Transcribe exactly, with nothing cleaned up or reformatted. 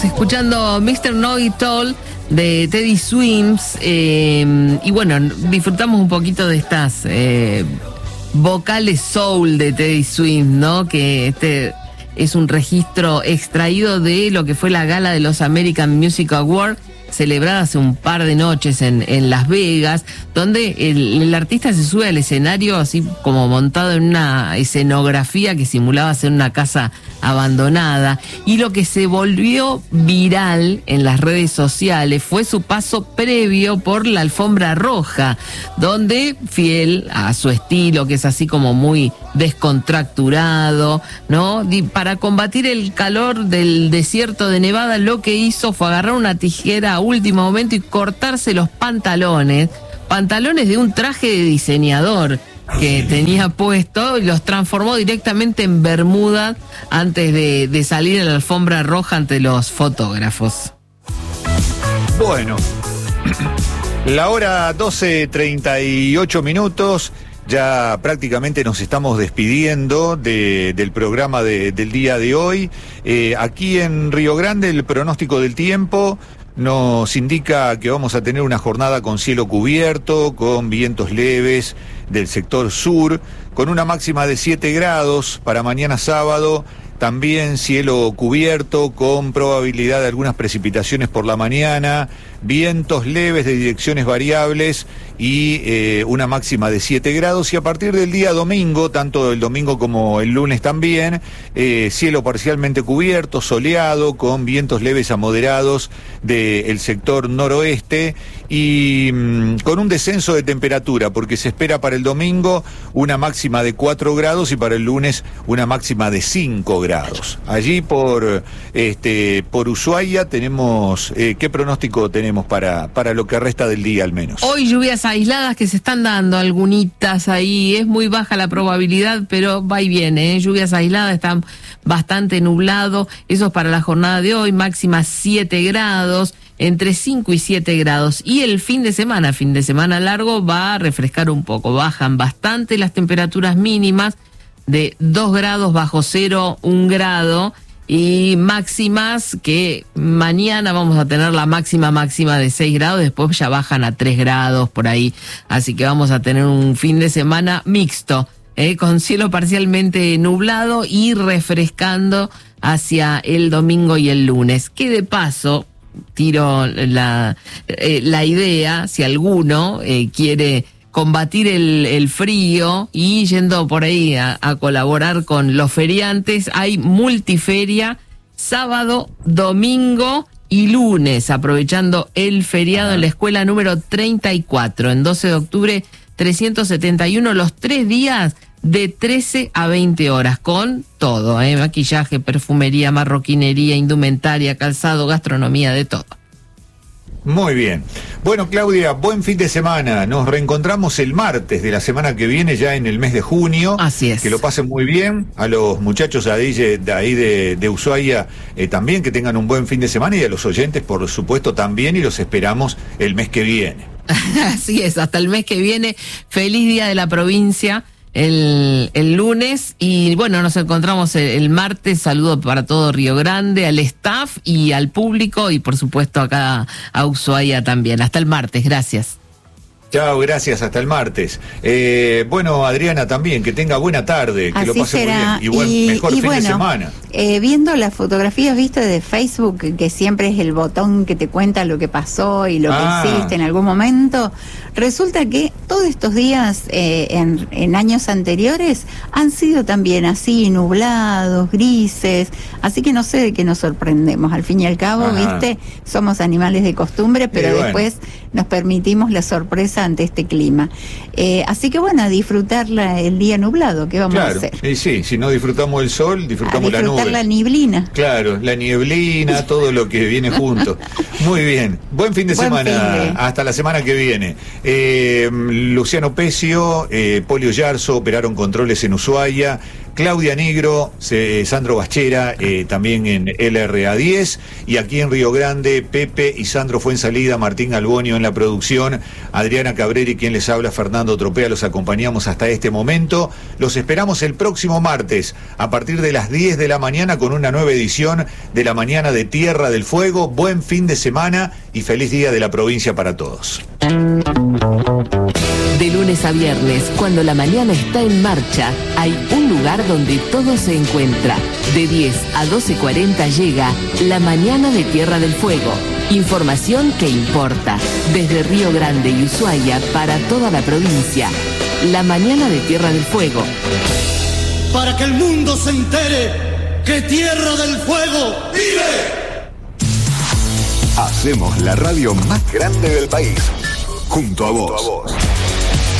Escuchando mister Know-It-All de Teddy Swims, eh, y bueno, disfrutamos un poquito de estas eh, vocales soul de Teddy Swims, ¿no? Que este es un registro extraído de lo que fue la gala de los American Music Awards, celebrada hace un par de noches en, en Las Vegas, donde el, el artista se sube al escenario así como montado en una escenografía que simulaba ser una casa abandonada, y lo que se volvió viral en las redes sociales fue su paso previo por la alfombra roja, donde, fiel a su estilo, que es así como muy descontracturado, ¿no? Para combatir el calor del desierto de Nevada, lo que hizo fue agarrar una tijera a último momento y cortarse los pantalones, pantalones de un traje de diseñador que tenía puesto, y los transformó directamente en bermuda antes de, de salir a la alfombra roja ante los fotógrafos. Bueno, la hora doce treinta y ocho minutos, ya prácticamente nos estamos despidiendo de, del programa de, del día de hoy. Eh, aquí en Río Grande el pronóstico del tiempo nos indica que vamos a tener una jornada con cielo cubierto, con vientos leves del sector sur, con una máxima de siete grados para mañana sábado. También cielo cubierto con probabilidad de algunas precipitaciones por la mañana, vientos leves de direcciones variables y eh, una máxima de siete grados. Y a partir del día domingo, tanto el domingo como el lunes también, eh, cielo parcialmente cubierto, soleado, con vientos leves a moderados del sector noroeste y mmm, con un descenso de temperatura, porque se espera para el domingo una máxima de cuatro grados y para el lunes una máxima de cinco grados. Allí por este por Ushuaia tenemos, eh, ¿qué pronóstico tenemos para, para lo que resta del día al menos? Hoy lluvias aisladas que se están dando, algunitas ahí, es muy baja la probabilidad, pero va y viene, ¿eh? Lluvias aisladas, están bastante nublado, eso es para la jornada de hoy, máxima siete grados, entre cinco y siete grados, y el fin de semana, fin de semana largo, va a refrescar un poco, bajan bastante las temperaturas mínimas, de dos grados bajo cero, un grado, y máximas que mañana vamos a tener la máxima máxima de seis grados, después ya bajan a tres grados por ahí, así que vamos a tener un fin de semana mixto, eh, con cielo parcialmente nublado y refrescando hacia el domingo y el lunes, que de paso tiro la, eh, la idea, si alguno eh, quiere combatir el, el frío y yendo por ahí a, a colaborar con los feriantes, hay multiferia sábado, domingo y lunes, aprovechando el feriado en la escuela número treinta y cuatro, en doce de octubre trescientos setenta y uno, los tres días de trece a veinte horas, con todo, ¿eh? Maquillaje, perfumería, marroquinería, indumentaria, calzado, gastronomía, de todo. Muy bien. Bueno, Claudia, buen fin de semana. Nos reencontramos el martes de la semana que viene, ya en el mes de junio. Así es. Que lo pasen muy bien. A los muchachos de ahí de, ahí de, de Ushuaia eh, también, que tengan un buen fin de semana, y a los oyentes, por supuesto, también, y los esperamos el mes que viene. Así es, hasta el mes que viene. Feliz Día de la Provincia. El, el lunes, y bueno, nos encontramos el, el martes. Saludo para todo Río Grande, al staff y al público, y por supuesto acá a Ushuaia también. Hasta el martes, gracias. Chao, gracias, hasta el martes. Eh, bueno, Adriana también, que tenga buena tarde, que Así lo pase será. muy bien. Y, buen, y mejor y fin bueno, de semana. Eh, viendo las fotografías, viste, de Facebook, que siempre es el botón que te cuenta lo que pasó y lo Ah. que hiciste en algún momento, resulta que todos estos días eh, en, en años anteriores han sido también así, nublados, grises, así que no sé de qué nos sorprendemos. Al fin y al cabo, Ajá. viste, somos animales de costumbre, pero Y bueno. después nos permitimos la sorpresa ante este clima. Eh, así que bueno, a disfrutar la, el día nublado, ¿qué vamos Claro, a hacer? y sí, si no disfrutamos el sol, A disfrutamos la disfrutar nube. la neblina. Claro, la nieblina, todo lo que viene junto. Muy bien, buen fin de Buen semana, fin de. hasta la semana que viene. Eh, Luciano Pecio, eh, Polio Yarzo operaron controles en Ushuaia, Claudia Negro, eh, Sandro Bachera, eh, también en L R A diez, y aquí en Río Grande, Pepe y Sandro Fuensalida, Martín Albonio en la producción, Adriana Cabrera y quien les habla, Fernando Tropea, los acompañamos hasta este momento. Los esperamos el próximo martes, a partir de las diez de la mañana, con una nueva edición de la Mañana de Tierra del Fuego. Buen fin de semana y feliz día de la provincia para todos. De lunes a viernes, cuando la mañana está en marcha, hay un lugar donde todo se encuentra. De diez a doce cuarenta llega La Mañana de Tierra del Fuego. Información que importa. Desde Río Grande y Ushuaia para toda la provincia. La Mañana de Tierra del Fuego. Para que el mundo se entere que Tierra del Fuego vive. Hacemos la radio más grande del país. Junto a vos. Junto a vos.